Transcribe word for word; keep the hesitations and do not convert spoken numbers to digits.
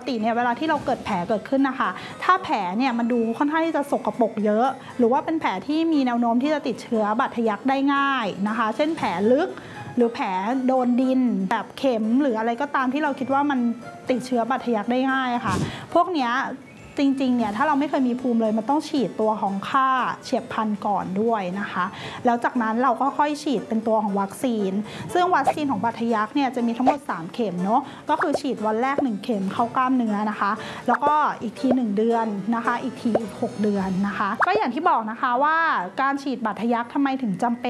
ติเนี่ยเวลาที่เราเกิดแผลเกิดขึ้นนะคะถ้าแผลเนี่ยมันดูค่อนข้างที่จะสกปรกเยอะหรือว่าเป็นแผลที่มีแนวโน้มที่จะติดเชื้อบาดทะยักได้ง่ายนะคะเช่นแผลลึกหรือแผลโดนดินแบบเข็มหรืออะไรก็ตามที่เราคิดว่ามันติดเชื้อบาดทะยักได้ง่ายค่ะพวกเนี้ยจริงๆเนี่ยถ้าเราไม่เคยมีภูมิเลยมันต้องฉีดตัวของค่าเฉียบพลันก่อนด้วยนะคะแล้วจากนั้นเราก็ค่อยฉีดเป็นตัวของวัคซีนซึ่งวัคซีนของบาดทะยักเนี่ยจะมีทั้งหมดสามเข็มเนาะก็คือฉีดวันแรกหนึ่งเข็มเข้ากล้ามเนื้อนะคะแล้วก็อีกทีหนึ่งเดือนนะคะอีกทีอีกหกเดือนนะคะก็อย่างที่บอกนะคะว่าการฉีดบาดทะยักทำไมถึงจำเป็น